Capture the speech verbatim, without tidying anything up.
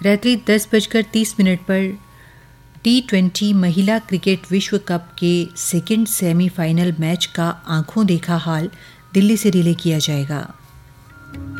रात्रि दस बजकर तीस मिनट पर टी ट्वेंटी महिला क्रिकेट विश्व कप के सेकंड सेमीफाइनल मैच का आंखों देखा हाल दिल्ली से रिले किया जाएगा।